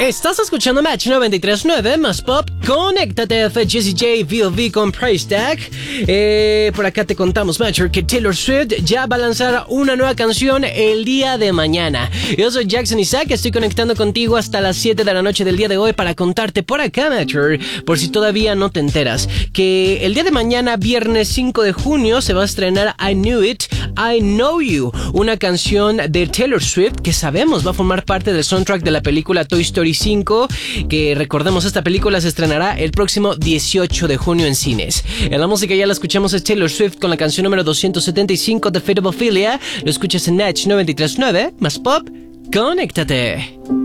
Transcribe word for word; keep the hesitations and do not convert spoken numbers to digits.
Estás escuchando Match noventa y tres punto nueve más Pop. Conéctate a Jessie J, V O V con Price Tag. Eh, por acá te contamos, Matcher, que Taylor Swift ya va a lanzar una nueva canción el día de mañana. Yo soy Jackson Isaac, estoy conectando contigo hasta las siete de la noche del día de hoy para contarte por acá, Matcher, por si todavía no te enteras, que el día de mañana, viernes cinco de junio, se va a estrenar I Knew It, I Know You, una canción de Taylor Swift que sabemos va a formar parte del soundtrack de la película Toy Story cinco, que recordemos, esta película se estrenará el próximo dieciocho de junio en cines. En la música ya la escuchamos, es Taylor Swift con la canción número doscientos setenta y cinco de Fate of Ophelia. Lo escuchas en Match noventa y tres punto nueve más Pop. Conéctate.